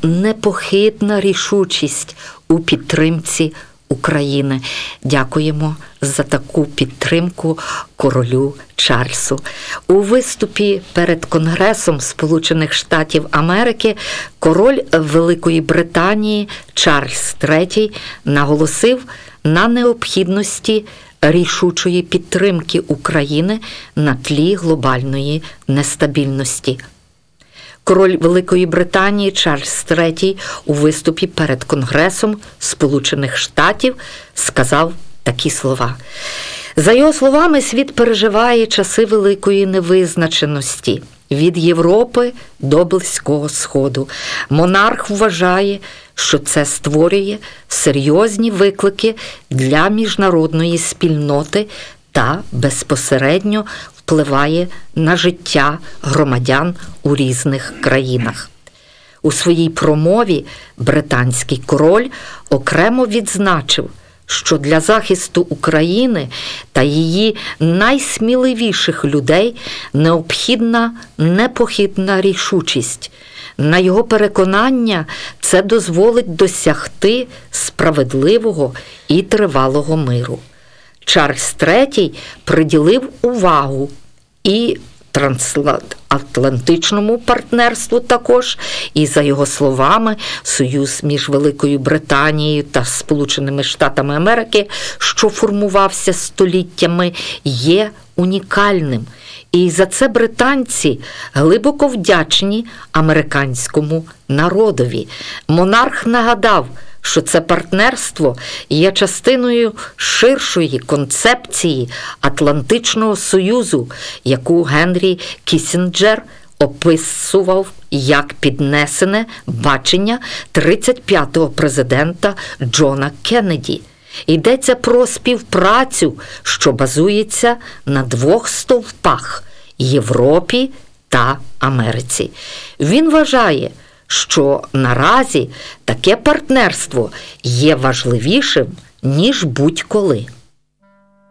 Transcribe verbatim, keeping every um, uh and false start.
непохитна рішучість у підтримці України. Дякуємо за таку підтримку королю Чарльзу. У виступі перед Конгресом Сполучених Штатів Америки король Великої Британії Чарльз третій наголосив на необхідності рішучої підтримки України на тлі глобальної нестабільності. Король Великої Британії Чарльз третій у виступі перед Конгресом Сполучених Штатів сказав такі слова. За його словами, світ переживає часи великої невизначеності від Європи до Близького Сходу. Монарх вважає, що це створює серйозні виклики для міжнародної спільноти та безпосередньо впливає на життя громадян у різних країнах. У своїй промові британський король окремо відзначив, що для захисту України та її найсміливіших людей необхідна непохитна рішучість. На його переконання, це дозволить досягти справедливого і тривалого миру. Чарльз третій приділив увагу і трансатлантичному партнерству також, і, за його словами, союз між Великою Британією та Сполученими Штатами Америки, що формувався століттями, є унікальним. І за це британці глибоко вдячні американському народові. Монарх нагадав, що це партнерство є частиною ширшої концепції Атлантичного Союзу, яку Генрі Кіссінджер описував як піднесене бачення тридцять п'ятого президента Джона Кеннеді. Йдеться про співпрацю, що базується на двох стовпах – Європі та Америці. Він вважає, що наразі таке партнерство є важливішим, ніж будь-коли.